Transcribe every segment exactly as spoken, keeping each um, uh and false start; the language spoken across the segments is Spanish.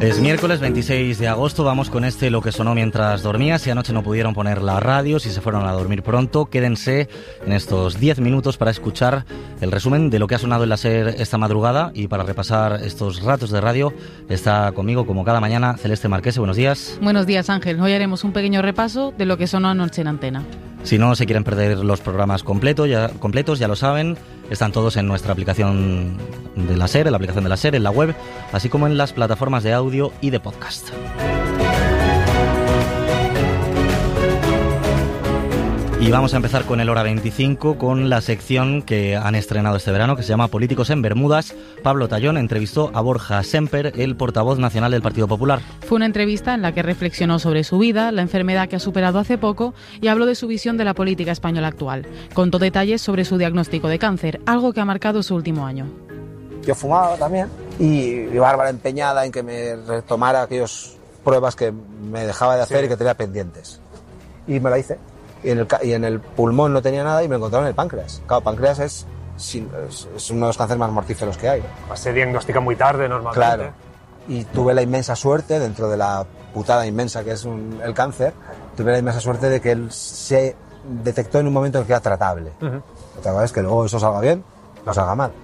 Es miércoles veintiséis de agosto, vamos con este Lo que sonó mientras dormía. Si anoche no pudieron poner la radio, si se fueron a dormir pronto, quédense en estos diez minutos para escuchar el resumen de lo que ha sonado en la SER esta madrugada. Y para repasar estos ratos de radio está conmigo, como cada mañana, Celeste Marquese. Buenos días. Buenos días, Ángel. Hoy haremos un pequeño repaso de lo que sonó anoche en antena. Si no se quieren perder los programas completos, ya, completos, ya lo saben, están todos en nuestra aplicación de la SER, en la aplicación de la SER, en la web, así como en las plataformas de audio y de podcast. Y vamos a empezar con el Hora veinticinco, con la sección que han estrenado este verano, que se llama Políticos en Bermudas. Pablo Tallón entrevistó a Borja Semper, el portavoz nacional del Partido Popular. Fue una entrevista en la que reflexionó sobre su vida, la enfermedad que ha superado hace poco y habló de su visión de la política española actual. Contó detalles sobre su diagnóstico de cáncer, algo que ha marcado su último año. Yo fumaba también y, y Bárbara empeñada en que me retomara aquellas pruebas que me dejaba de hacer sí. y que tenía pendientes. Y me la hice. Y en, el, y en el pulmón no tenía nada y me encontraron en el páncreas. Claro, páncreas es, es, es uno de los cánceres más mortíferos que hay. Se diagnostica muy tarde normalmente. Claro. Y tuve la inmensa suerte, dentro de la putada inmensa que es un, el cáncer, tuve la inmensa suerte de que él se detectó en un momento en que era tratable. Uh-huh. Otra cosa es que luego eso salga bien, no salga mal.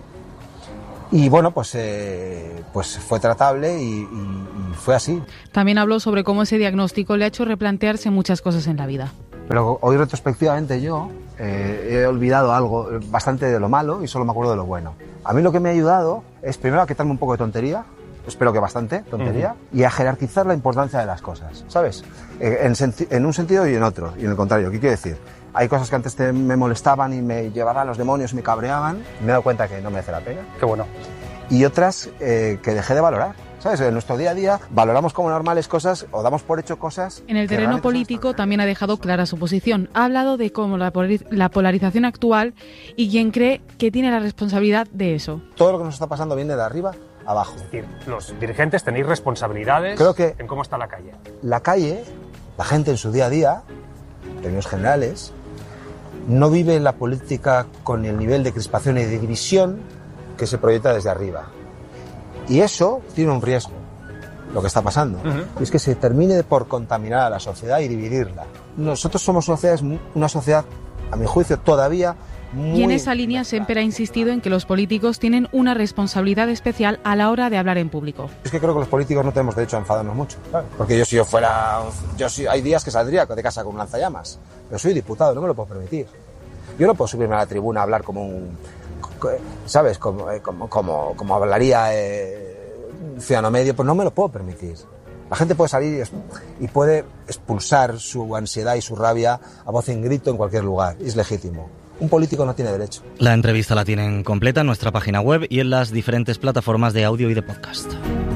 Y bueno, pues, eh, pues fue tratable y, y, y fue así. También habló sobre cómo ese diagnóstico le ha hecho replantearse muchas cosas en la vida. Pero hoy retrospectivamente yo eh, he olvidado algo bastante de lo malo y solo me acuerdo de lo bueno. A mí lo que me ha ayudado es primero a quitarme un poco de tontería, espero que bastante tontería, uh-huh. y a jerarquizar la importancia de las cosas, ¿sabes? Eh, en, senti- en un sentido y en otro, y en el contrario. ¿Qué quiero decir? Hay cosas que antes te, me molestaban y me llevaban a los demonios y me cabreaban, me he dado cuenta que no merece la pena. Qué bueno. Y otras eh, que dejé de valorar. ¿Sabes? En nuestro día a día valoramos como normales cosas o damos por hecho cosas. En el terreno político también ha dejado clara su posición. Ha hablado de cómo la, polariz- la polarización actual y quién cree que tiene la responsabilidad de eso. Todo lo que nos está pasando viene de arriba abajo. Es decir, los dirigentes tenéis responsabilidades Creo que en cómo está la calle. La calle, la gente en su día a día, en términos generales, no vive la política con el nivel de crispación y de división que se proyecta desde arriba. Y eso tiene un riesgo, lo que está pasando. Uh-huh. Y es que se termine por contaminar a la sociedad y dividirla. Nosotros somos sociedades, una sociedad, a mi juicio, todavía muy... Y en esa línea Semper ha insistido en que los políticos tienen una responsabilidad especial a la hora de hablar en público. Es que creo que los políticos no tenemos derecho a enfadarnos mucho. Claro. Porque yo si yo fuera... yo si, hay días que saldría de casa con un lanzallamas. Pero soy diputado, no me lo puedo permitir. Yo no puedo subirme a la tribuna a hablar como un... ¿sabes? Como, como, como, como hablaría eh, un ciudadano medio, pues no me lo puedo permitir. La gente puede salir y, y puede expulsar su ansiedad y su rabia a voz en grito en cualquier lugar, es legítimo. Un político no tiene derecho. La entrevista la tienen completa en nuestra página web y en las diferentes plataformas de audio y de podcast.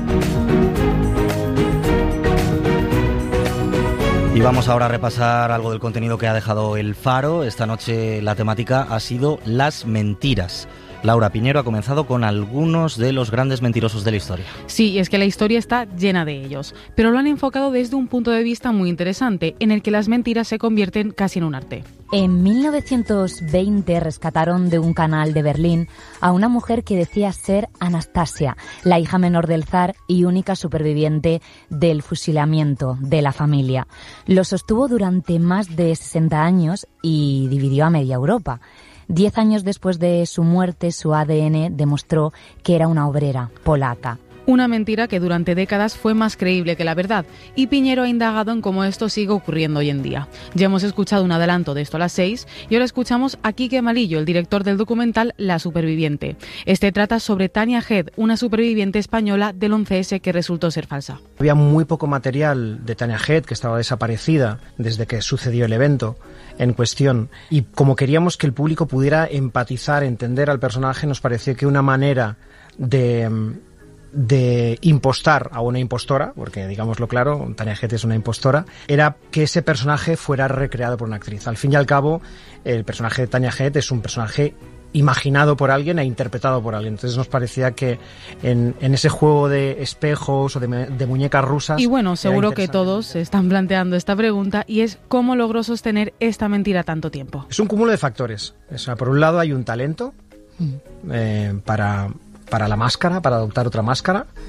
Y vamos ahora a repasar algo del contenido que ha dejado El Faro. Esta noche la temática ha sido las mentiras. Laura Piñero ha comenzado con algunos de los grandes mentirosos de la historia. Sí, es que la historia está llena de ellos, pero lo han enfocado desde un punto de vista muy interesante, en el que las mentiras se convierten casi en un arte. En mil novecientos veinte rescataron de un canal de Berlín a una mujer que decía ser Anastasia, la hija menor del zar y única superviviente del fusilamiento de la familia. Lo sostuvo durante más de sesenta años y dividió a media Europa. Diez años después de su muerte, su A D N demostró que era una obrera polaca. Una mentira que durante décadas fue más creíble que la verdad, y Piñero ha indagado en cómo esto sigue ocurriendo hoy en día. Ya hemos escuchado un adelanto de esto a las seis, y ahora escuchamos a Quique Malillo, el director del documental La Superviviente. Este trata sobre Tania Head, una superviviente española del once ese que resultó ser falsa. Había muy poco material de Tania Head, que estaba desaparecida desde que sucedió el evento en cuestión, y como queríamos que el público pudiera empatizar, entender al personaje, nos pareció que una manera de... de impostar a una impostora, porque digámoslo claro, Tania Head es una impostora, era que ese personaje fuera recreado por una actriz. Al fin y al cabo, el personaje de Tania Head es un personaje imaginado por alguien e interpretado por alguien. Entonces nos parecía que en, en ese juego de espejos o de, de muñecas rusas... Y bueno, seguro que todos se están planteando esta pregunta, y es ¿cómo logró sostener esta mentira tanto tiempo? Es un cúmulo de factores. O sea, por un lado hay un talento mm. eh, para... para la máscara, para adoptar otra máscara. Mm.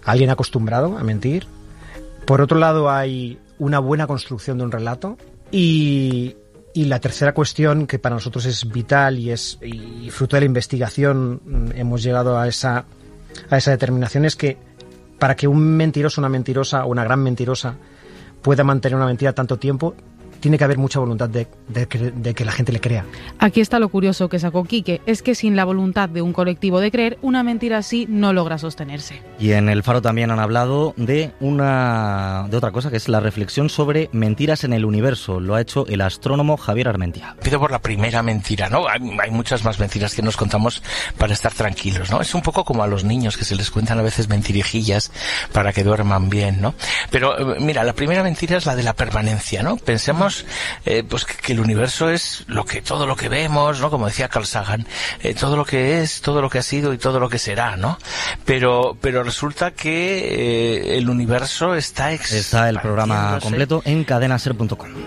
alguien acostumbrado a mentir. Por otro lado, hay una buena construcción de un relato. Y, y la tercera cuestión, que para nosotros es vital y es y fruto de la investigación hemos llegado a esa, a esa determinación, es que para que un mentiroso, una mentirosa o una gran mentirosa pueda mantener una mentira tanto tiempo, tiene que haber mucha voluntad de, de, que, de que la gente le crea. Aquí está lo curioso que sacó Quique, es que sin la voluntad de un colectivo de creer, una mentira así no logra sostenerse. Y en El Faro también han hablado de una de otra cosa, que es la reflexión sobre mentiras en el universo. Lo ha hecho el astrónomo Javier Armentia. Empiezo por la primera mentira, ¿no? Hay, hay muchas más mentiras que nos contamos para estar tranquilos, ¿no? Es un poco como a los niños, que se les cuentan a veces mentirijillas para que duerman bien, ¿no? Pero mira, la primera mentira es la de la permanencia, ¿no? Pensemos Eh, pues que, que el universo es lo que todo lo que vemos, ¿no? Como decía Carl Sagan, eh, todo lo que es, todo lo que ha sido y todo lo que será, ¿no? Pero pero resulta que eh, el universo está Está el programa completo en cadena ser punto com.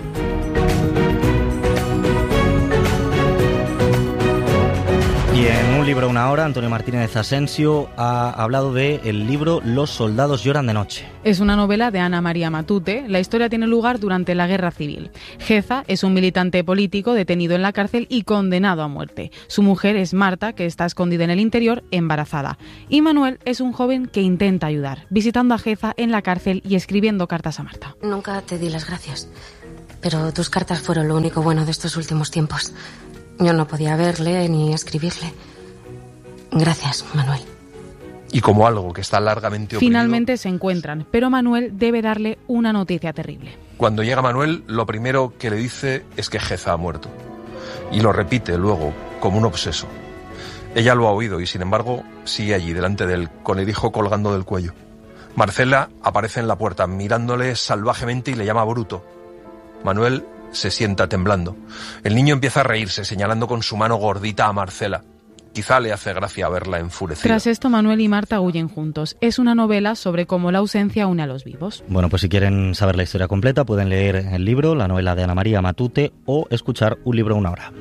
Y en Un libro, una hora, Antonio Martínez Asensio ha hablado del libro Los soldados lloran de noche. Es una novela de Ana María Matute. La historia tiene lugar durante la Guerra Civil. Geza es un militante político detenido en la cárcel y condenado a muerte. Su mujer es Marta, que está escondida en el interior, embarazada. Y Manuel es un joven que intenta ayudar, visitando a Geza en la cárcel y escribiendo cartas a Marta. Nunca te di las gracias, pero tus cartas fueron lo único bueno de estos últimos tiempos. Yo no podía verle ni escribirle. Gracias, Manuel. Y como algo que está largamente oprimido, finalmente se encuentran, pero Manuel debe darle una noticia terrible. Cuando llega Manuel, lo primero que le dice es que Geza ha muerto. Y lo repite luego, como un obseso. Ella lo ha oído y, sin embargo, sigue allí, delante de él, con el hijo colgando del cuello. Marcela aparece en la puerta, mirándole salvajemente y le llama bruto. Manuel se sienta temblando. El niño empieza a reírse, señalando con su mano gordita a Marcela. Quizá le hace gracia verla enfurecida. Tras esto, Manuel y Marta huyen juntos. Es una novela sobre cómo la ausencia une a los vivos. Bueno, pues si quieren saber la historia completa, pueden leer el libro, la novela de Ana María Matute, o escuchar Un libro, una hora.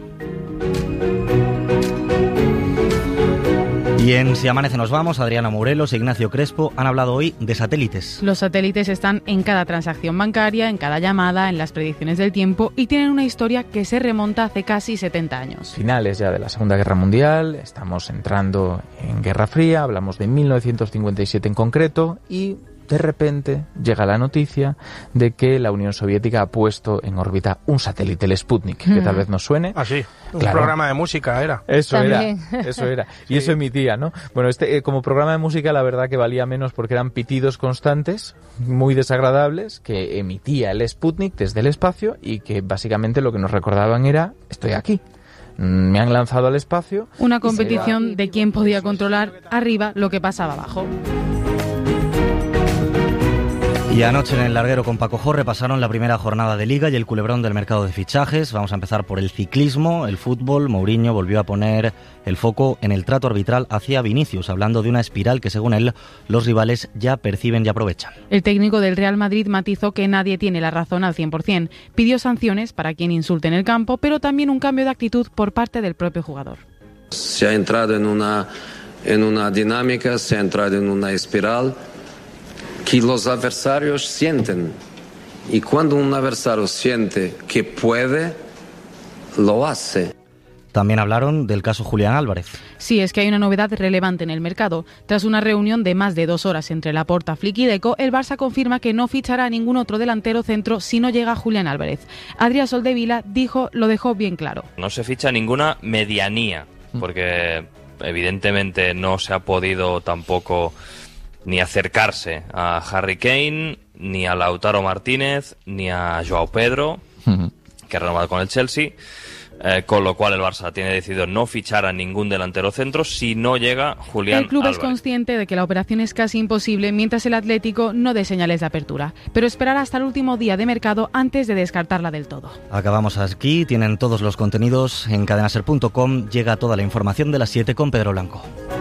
Y en Si amanece nos vamos, Adriana Morelos e Ignacio Crespo han hablado hoy de satélites. Los satélites están en cada transacción bancaria, en cada llamada, en las predicciones del tiempo y tienen una historia que se remonta hace casi setenta años. Finales ya de la Segunda Guerra Mundial, estamos entrando en Guerra Fría, hablamos de mil novecientos cincuenta y siete en concreto y de repente llega la noticia de que la Unión Soviética ha puesto en órbita un satélite, el Sputnik, mm. que tal vez nos suene. Ah, sí. Un claro. programa de música era. Eso También. era, eso era. Y sí. eso emitía, ¿no? Bueno, este eh, como programa de música la verdad que valía menos porque eran pitidos constantes, muy desagradables, que emitía el Sputnik desde el espacio y que básicamente lo que nos recordaban era, estoy aquí. Me han lanzado al espacio. Una competición de quién podía controlar arriba lo que pasaba abajo. Y anoche en el larguero con Paco Jorge pasaron la primera jornada de Liga y el culebrón del mercado de fichajes. Vamos a empezar por el ciclismo, el fútbol. Mourinho volvió a poner el foco en el trato arbitral hacia Vinicius, hablando de una espiral que, según él, los rivales ya perciben y aprovechan. El técnico del Real Madrid matizó que nadie tiene la razón al cien por ciento. Pidió sanciones para quien insulte en el campo, pero también un cambio de actitud por parte del propio jugador. Se ha entrado en una, en una dinámica, se ha entrado en una espiral que los adversarios sienten. Y cuando un adversario siente que puede, lo hace. También hablaron del caso Julián Álvarez. Sí, es que hay una novedad relevante en el mercado. Tras una reunión de más de dos horas entre Laporta, Flick y Deco, el Barça confirma que no fichará a ningún otro delantero centro si no llega Julián Álvarez. Adrià Soldevila dijo, lo dejó bien claro. No se ficha ninguna medianía, porque evidentemente no se ha podido tampoco ni acercarse a Harry Kane, ni a Lautaro Martínez, ni a Joao Pedro, uh-huh. que ha renovado con el Chelsea, eh, con lo cual el Barça tiene decidido no fichar a ningún delantero centro si no llega Julián El club Álvarez. Es consciente de que la operación es casi imposible mientras el Atlético no dé señales de apertura, pero esperará hasta el último día de mercado antes de descartarla del todo. Acabamos aquí, tienen todos los contenidos en cadena ser punto com, llega toda la información de las siete con Pedro Blanco.